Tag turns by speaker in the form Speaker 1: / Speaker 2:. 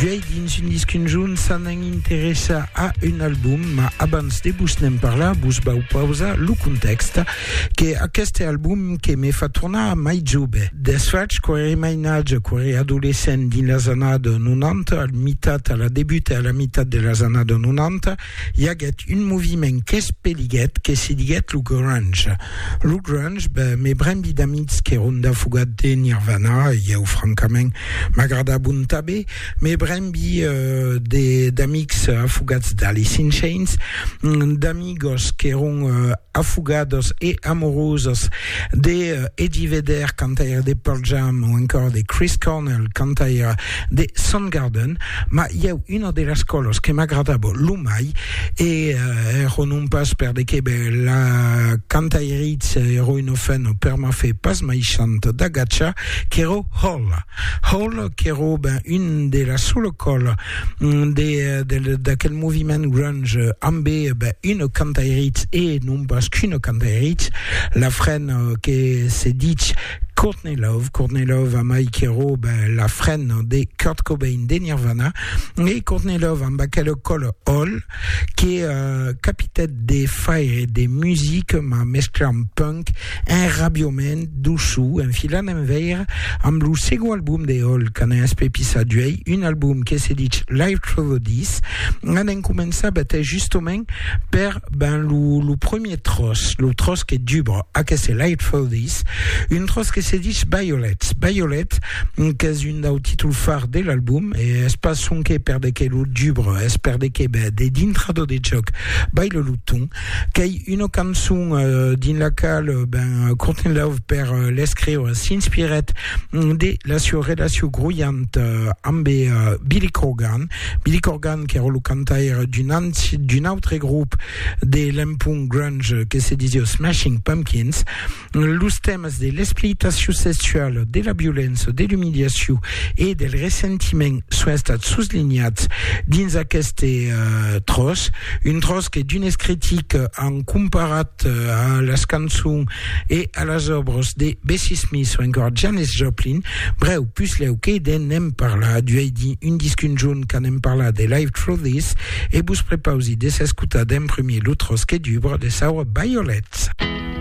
Speaker 1: duei dins un discun joun s'en interessa a un album, ma abans de bus n'en parla, bus bau pausa, lo context, que aquest album que me fa tornar mai jove. Desfaig, quare mainatge, quare adolescent din les anades 90, al mitat, a la debut e a la mitat de les anades 90, hi haguet un moviment que es peliguet, que se diguet lo grunge. Lo grunge, me brembi d'amics que ronda fugat de Nirvana, eu francament m'agrada bunta bé, me brembi d'amics afugats d'Alice in Chains, d'amigos que eran afugados e amorosos de Eddie Vedder cantaire de Pearl Jam ou encore de Chris Cornell cantaire de Soundgarden, ma hi ha una de les colos que m'agradava l'umai e ero non pas per de que la cantairitz ero una fen per ma fe pas mai chant d'agacha que ero Hall que ero une de la solo col d'aquel moviment grunge ambe une cantairitz e non pas qu'une cantairitz la frenne que se dit Courtney Love a mai kero la frenne de Kurt Cobain de Nirvana et Courtney Love amb aquel col Hall qui est capitaine des faires de musique ma mescla amb punk un rabioment douchou un filan en veir amb lo sego album de Hall qu'an espepissa duei un album que se dit Live Through the Dis en comença justement per lo premier tros que dubre a que se Live Through the Dis un tros que se dit Violet, que és un del títol far de l'àlbum e es pas sonque per de que lo dubre es per de que de dintrado de joc baile lo ton que una cançon din la qual Courtney Love per l'escriure s'inspiret de la sua relació gruyant amb Billy Corgan que era lo cantaire d'un altre grup de l'empung grunge que se dizio Smashing Pumpkins los temes de l'exploitació sexual, de la violència, de l'humiliació i del ressentiment són estats sublinjats dins aquest tros, un tros que d'unes critiques han comparat a les cançons i a les obres de Bessie Smith o encore Janis Joplin. Breu, pusleu que n'hem parlat un disc un joun que n'hem parlat de Live Through This e vos prepausi de s'escutar d'en primer lo tros que dubre de Sour Violet.